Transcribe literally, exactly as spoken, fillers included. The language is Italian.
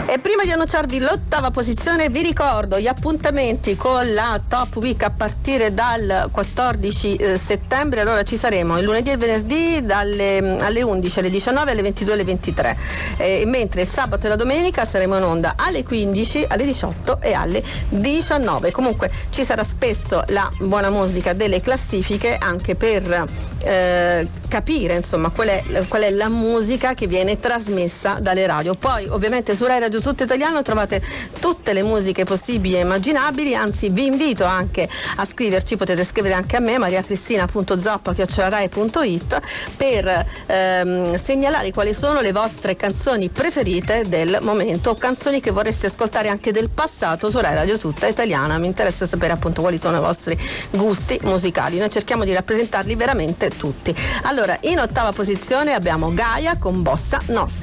E prima di annunciarvi l'ottava posizione vi ricordo gli appuntamenti con la Top Week a partire dal quattordici eh, settembre. Allora ci saremo il lunedì e il venerdì dalle alle undici, alle diciannove, alle ventidue, alle ventitré, eh, mentre il sabato e la domenica saremo in onda alle quindici, alle diciotto e alle diciannove. Comunque ci sarà spesso la buona musica delle classifiche anche per eh, capire insomma qual è, qual è la musica che viene trasmessa dalle radio. Poi ovviamente su Rai Radio Tutto Italiano trovate tutte le musiche possibili e immaginabili, anzi vi invito anche a scriverci, potete scrivere anche a me, mariacristina punto zoppa chiocciola rai punto it, per ehm, segnalare quali sono le vostre canzoni preferite del momento o canzoni che vorreste ascoltare anche del passato su Rai Radio Tutta Italiana. Mi interessa sapere appunto quali sono i vostri gusti musicali, noi cerchiamo di rappresentarli veramente tutti. Allora, in ottava posizione abbiamo Gaia con Bossa Nostra.